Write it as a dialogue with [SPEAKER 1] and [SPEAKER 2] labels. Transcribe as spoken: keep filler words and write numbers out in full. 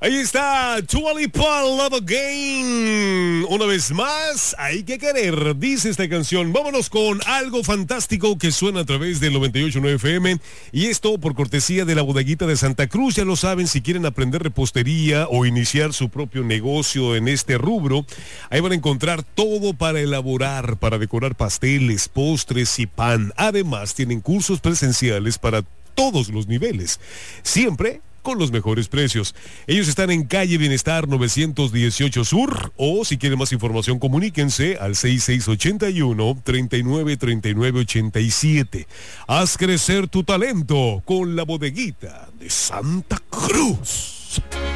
[SPEAKER 1] Ahí está, Dua Lipa, Love Again. Una vez más, hay que querer, dice esta canción. Vámonos con algo fantástico que suena a través del noventa y ocho punto nueve F M. Y esto por cortesía de la Bodeguita de Santa Cruz. Ya lo saben, si quieren aprender repostería o iniciar su propio negocio en este rubro, ahí van a encontrar todo para elaborar, para decorar pasteles, postres y pan. Además, tienen cursos presenciales para todos los niveles. Siempre con los mejores precios. Ellos están en calle Bienestar novecientos dieciocho Sur, o si quieren más información comuníquense al seis seis ocho uno, tres nueve tres nueve ocho siete. Haz crecer tu talento con la Bodeguita de Santa Cruz.